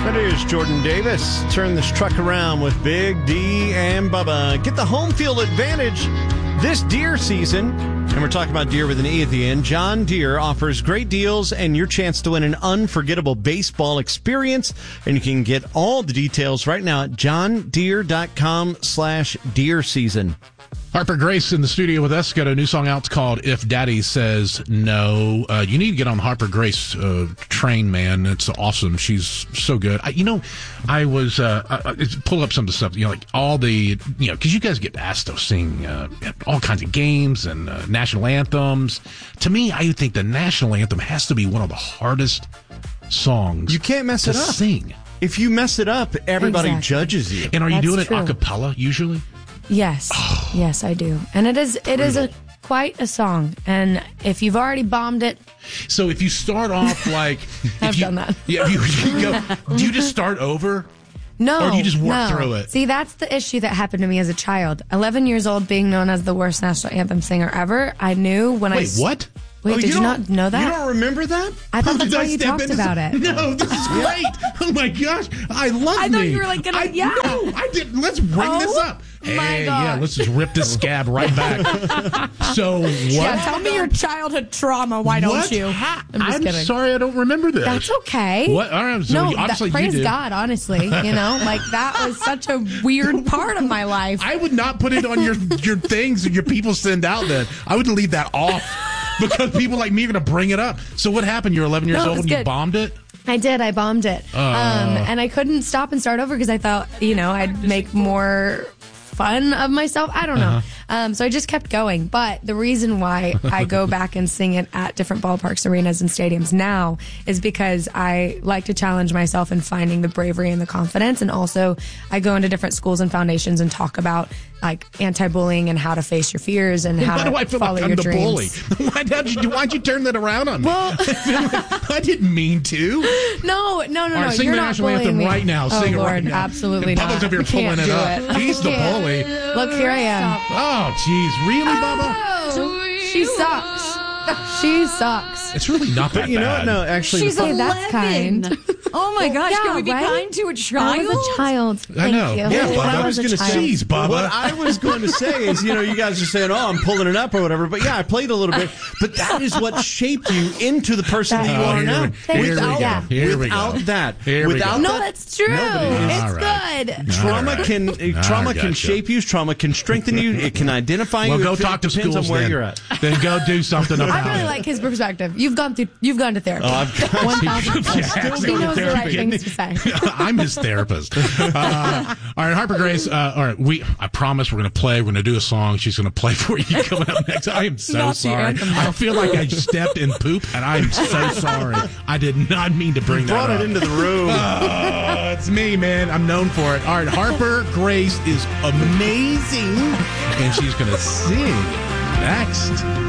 It is Jordan Davis. Turn this truck around with Big D and Bubba. Get the home field advantage this deer season. And we're talking about deer with an E at the end. John Deere offers great deals and your chance to win an unforgettable baseball experience. And you can get all the details right now at johndeere.com/deer season. Harper Grace in the studio with us. Got a new song out. It's called If Daddy Says No. You need to get on the Harper Grace train, man. It's awesome. She's so good. I was pull up some of the stuff, like all the, because you guys get asked to sing all kinds of games and national anthems. To me, I think the national anthem has to be one of the hardest songs. You can't mess it up. Sing. If you mess it up, everybody judges you. And are you doing true. it a cappella usually? Yes. Yes, I do. And it is quite a song. And if you've already bombed it. So if you start off like... I've done that. Yeah, do you just start over? No. Or do you just work through it? See, that's the issue that happened to me as a child. 11 years old, being known as the worst national anthem singer ever. I knew when Wait, what? Wait, did you not know that? You don't remember that? I thought that's why you talked about it. No, this is great. Oh my gosh, I love I thought you were like gonna. No, I didn't. Let's bring this up. Hey, yeah, let's just rip this scab right back. So what? Yeah, tell me your childhood trauma. Why don't you? I'm kidding. Sorry, I don't remember this. That's okay. What? All right, so obviously praise you did. God, honestly. Like that was such a weird part of my life. I would not put it on your things that your people send out. Then I would leave that off. Because people like me are going to bring it up. So what happened? You're 11 years old and you bombed it? I did. I bombed it. And I couldn't stop and start over because I thought, I'd make more fun of myself. I don't know. So I just kept going. But the reason why I go back and sing it at different ballparks, arenas, and stadiums now is because I like to challenge myself in finding the bravery and the confidence. And also I go into different schools and foundations and talk about like anti-bullying and how to face your fears and how to follow your dreams. Why'd you turn that around on me? Well, I didn't mean to. No. All right, sing You're the not national anthem me. right now. Sing Lord, it right now. Absolutely and not. Bubba's up here pulling it up. He's the bully. Look, here I am. Oh, jeez. Really, Bubba? She sucks. She sucks. It's really not that bad. You know what? No, actually. She's 11. That's kind. Oh my gosh, yeah, can we be right? kind to a child? I was a child. I know. Thank you. Yeah, Bubba. I was going to say, Jeez, Bubba. what I was going to say is, you guys are saying, I'm pulling it up or whatever. But yeah, I played a little bit. But that is what shaped you into the person that you are now. Without that. No, that's true. It's good. Trauma can shape you. Trauma can strengthen you. It can identify you. Well, go talk to schools on where then. you're at. Then go do something about it. I really like his perspective. You've gone to therapy. Oh, I've got 1,000%. He knows the right things to say. I'm his therapist. All right, Harper Grace. All right, I promise we're going to play. We're going to do a song. She's going to play for you coming up next. I am so sorry. I feel like I stepped in poop, and I'm so sorry. I did not mean to bring that up. Brought it into the room. Oh, it's me, man. I'm known for it. All right, Harper Grace is amazing, and she's going to sing next.